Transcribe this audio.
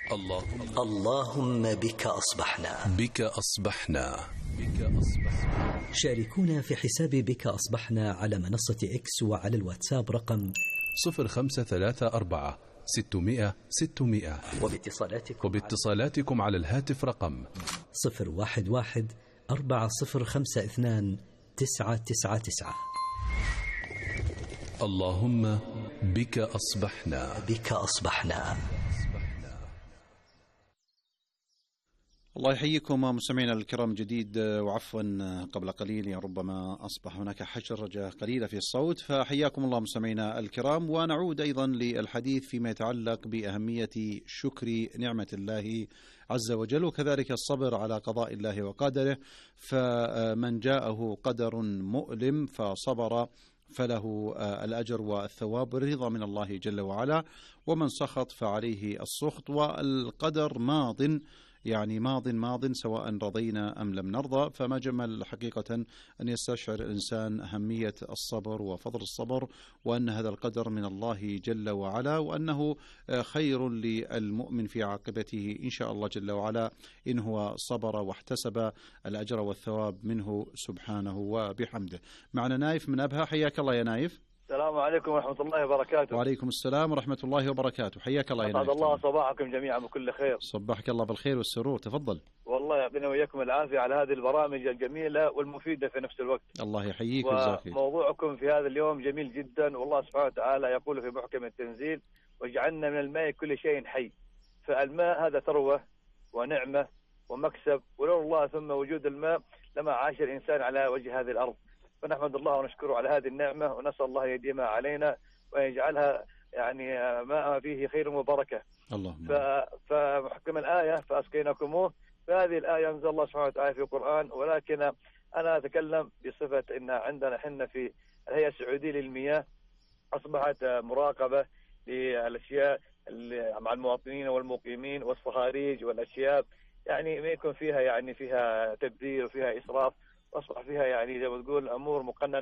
اللهم بك أصبحنا. بك أصبحنا. بك أصبحنا. شاركونا في حساب بك أصبحنا على منصة إكس وعلى الواتساب رقم 0534 600 600. وباتصالاتكم على الهاتف رقم 011 4052 999. اللهم بك أصبحنا. بك أصبحنا. الله يحييكم مستمعينا الكرام جديد، وعفوا قبل قليل ربما أصبح هناك حشرجة قليلة في الصوت، فحياكم الله مستمعينا الكرام. ونعود أيضا للحديث فيما يتعلق بأهمية شكر نعمة الله عز وجل، وكذلك الصبر على قضاء الله وقدره. فمن جاءه قدر مؤلم فصبر فله الأجر والثواب والرضا من الله جل وعلا، ومن سخط فعليه السخط. والقدر ماض، يعني ماض سواء رضينا أم لم نرضى. فما جمل حقيقة أن يستشعر الإنسان أهمية الصبر وفضل الصبر، وأن هذا القدر من الله جل وعلا، وأنه خير للمؤمن في عاقبته إن شاء الله جل وعلا إن هو صبر واحتسب الأجر والثواب منه سبحانه وبحمده. معنا نايف من أبها، حياك الله يا نايف. السلام عليكم ورحمة الله وبركاته. وعليكم السلام ورحمة الله وبركاته، حياك الله يا نايف. أسعد الله صباحكم جميعا بكل خير. صبحك الله بالخير والسرور، تفضل. والله يعطينا وإياكم العافية على هذه البرامج الجميلة والمفيدة في نفس الوقت. الله يحييك ويجزاك خير. وموضوعكم في هذا اليوم جميل جدا، والله سبحانه وتعالى يقول في محكم التنزيل: وجعلنا من الماء كل شيء حي. فالماء هذا ثروة ونعمة ومكسب، ولولا الله ثم وجود الماء لما عاش الإنسان على وجه هذه الأرض. فنحمد الله ونشكره على هذه النعمة، ونسأل الله يديمها علينا ويجعلها يعني ماء فيه خير وبركة. اللهم. فمحكم الآية فأسقيناكموه، فهذه الآية أنزل الله سبحانه وتعالى في القرآن، ولكن أنا أتكلم بصفة أن عندنا حنا في الهيئة السعودية للمياه أصبحت مراقبة للأشياء مع المواطنين والمقيمين والصهاريج والأشياء، يعني ما يكون فيها يعني فيها تبذير وفيها إسراف، أصبح فيها يعني زي ما تقول أمور مقننة